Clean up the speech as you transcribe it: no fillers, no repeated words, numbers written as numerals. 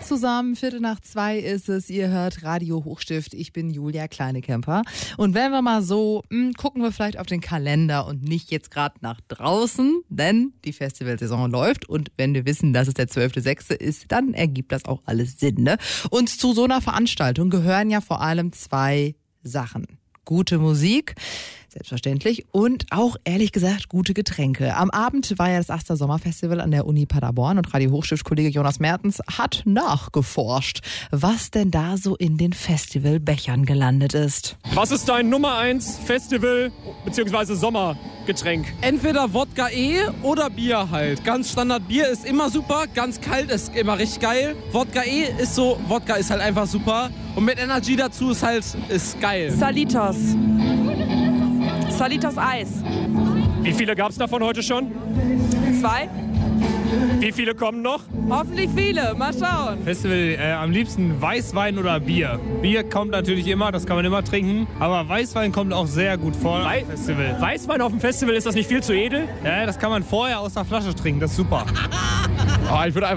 zusammen, 1:45 ist es. Ihr hört Radio Hochstift. Ich bin Julia Kleinekemper. Und wenn wir mal so, gucken wir vielleicht auf den Kalender und nicht jetzt gerade nach draußen, denn die Festivalsaison läuft. Und wenn wir wissen, dass es der 12.06. ist, dann ergibt das auch alles Sinn, ne? Und zu so einer Veranstaltung gehören ja vor allem 2 Sachen. Gute Musik, selbstverständlich, und auch, ehrlich gesagt, gute Getränke. Am Abend war ja das Aster Sommerfestival an der Uni Paderborn und Radio Hochstift-Kollege Jonas Mertens hat nachgeforscht, was denn da so in den Festivalbechern gelandet ist. Was ist dein Nummer 1 Festival- bzw. Sommergetränk? Entweder Wodka E oder Bier halt. Ganz Standard Bier ist immer super, ganz kalt ist immer richtig geil. Wodka E ist so, Wodka ist halt einfach super. Und mit Energy dazu ist geil. Salitos Eis. Wie viele gab es davon heute schon? 2. Wie viele kommen noch? Hoffentlich viele. Mal schauen. Festival am liebsten Weißwein oder Bier. Bier kommt natürlich immer, das kann man immer trinken. Aber Weißwein kommt auch sehr gut vor am Festival. Weißwein auf dem Festival, ist das nicht viel zu edel? Ja, das kann man vorher aus der Flasche trinken, das ist super. Ich würde einfach